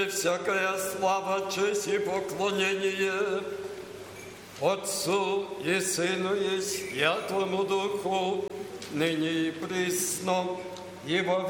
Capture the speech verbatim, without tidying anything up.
всякая слава, честь и поклонение Отцу и Сыну и Святому Духу, ныне и присно, и во